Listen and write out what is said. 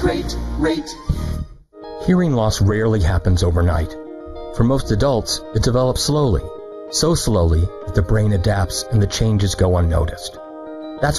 rate. Hearing loss rarely happens overnight. For most adults, it develops slowly, so slowly that the brain adapts and the changes go unnoticed.